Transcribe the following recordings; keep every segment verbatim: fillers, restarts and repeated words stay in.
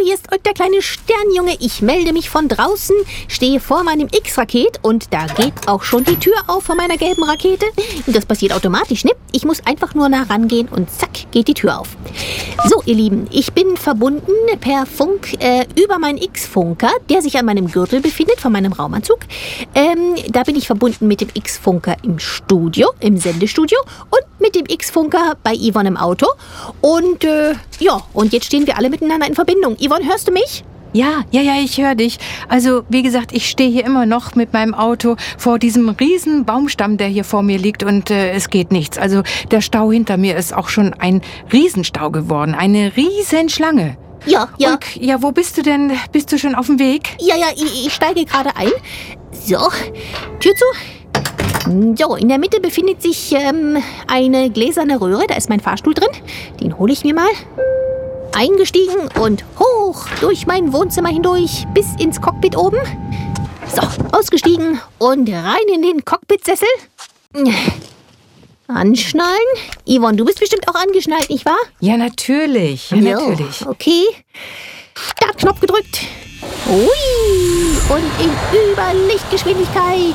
hier ist der kleine Sternjunge. Ich melde mich von draußen, stehe vor meinem X-Raket und da geht auch schon die Tür auf von meiner gelben Rakete. Das passiert automatisch, ne? Ich muss einfach nur nah rangehen und zack, geht die Tür auf. So, ihr Lieben, ich bin verbunden per Funk äh, über meinen X-Funker, der sich an meinem Gürtel befindet, von meinem Raumanzug. Ähm, da bin ich verbunden mit dem X-Funker im Studio, im Sendestudio und mit dem X-Funker bei Yvonne im Auto. Und äh, ja, und jetzt stehen wir alle miteinander in Verbindung. Yvonne, hörst du mich? Ja, ja, ja, ich höre dich. Also, wie gesagt, ich stehe hier immer noch mit meinem Auto vor diesem riesen Baumstamm, der hier vor mir liegt und äh, es geht nichts. Also, der Stau hinter mir ist auch schon ein Riesenstau geworden, eine Riesenschlange. Ja, ja. Und, ja, wo bist du denn? Bist du schon auf dem Weg? Ja, ja, ich, ich steige gerade ein. So, Tür zu. So, in der Mitte befindet sich ähm, eine gläserne Röhre. Da ist mein Fahrstuhl drin. Den hole ich mir mal. Eingestiegen und hoch durch mein Wohnzimmer hindurch bis ins Cockpit oben. So, ausgestiegen und rein in den Cockpitsessel. Anschnallen. Yvonne, du bist bestimmt auch angeschnallt, nicht wahr? Ja, natürlich. Ja, Jo, natürlich. okay. Startknopf gedrückt. Ui. Und in Überlichtgeschwindigkeit.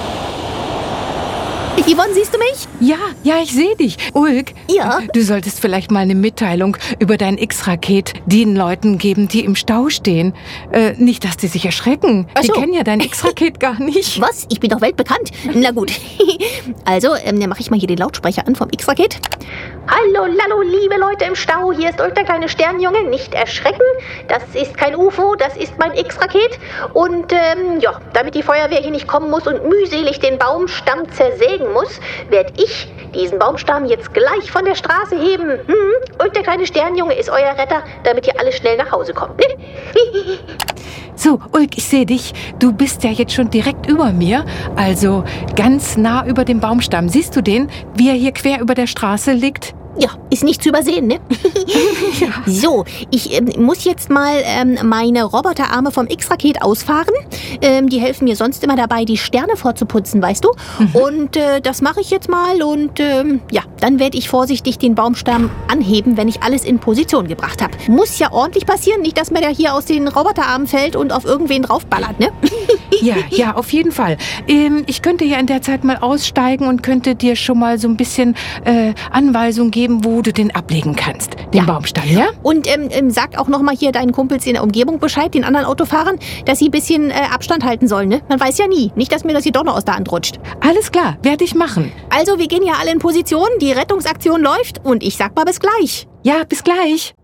Yvonne, siehst du mich? Ja, ja, ich sehe dich. Ulk, Ja? du solltest vielleicht mal eine Mitteilung über dein X-Raket den Leuten geben, die im Stau stehen. Äh, nicht, dass die sich erschrecken. Ach Die so. kennen ja dein X-Raket gar nicht. Was? Ich bin doch weltbekannt. Na gut. Also, ähm, dann mache ich mal hier den Lautsprecher an vom X-Raket. Hallo, lallo, liebe Leute im Stau. Hier ist euch der kleine Sternjunge. Nicht erschrecken. Das ist kein U F O, das ist mein X-Raket. Und ähm, ja, damit die Feuerwehr hier nicht kommen muss und mühselig den Baumstamm zersägen muss, werde ich diesen Baumstamm jetzt gleich von der Straße heben. Hm? Und der kleine Sternjunge ist euer Retter, damit ihr alle schnell nach Hause kommt. Ne? So, Ulk, ich sehe dich. Du bist ja jetzt schon direkt über mir. Also ganz nah über dem Baumstamm. Siehst du den, wie er hier quer über der Straße liegt? Ja, ist nicht zu übersehen, ne? Ja. So, ich ähm, muss jetzt mal ähm, meine Roboterarme vom X-Raket ausfahren. Ähm, die helfen mir sonst immer dabei, die Sterne vorzuputzen, weißt du? Mhm. Und äh, das mache ich jetzt mal und ähm, ja, dann werde ich vorsichtig den Baumstamm anheben, wenn ich alles in Position gebracht habe. Muss ja ordentlich passieren, nicht, dass mir der hier aus den Roboterarmen fällt und auf irgendwen draufballert, ne? Ja, ja, auf jeden Fall. Ähm, ich könnte ja in der Zeit mal aussteigen und könnte dir schon mal so ein bisschen äh, Anweisung geben, wo du den ablegen kannst, den Ja. Baumstamm, ja? Und ähm, ähm, sag auch nochmal hier deinen Kumpels in der Umgebung Bescheid, den anderen Autofahrern, dass sie ein bisschen äh, Abstand halten sollen, ne? Man weiß ja nie. Nicht, dass mir das hier doch noch aus der Hand rutscht. Alles klar, werde ich machen. Also, wir gehen ja alle in Position, die Rettungsaktion läuft und ich sag mal bis gleich. Ja, bis gleich.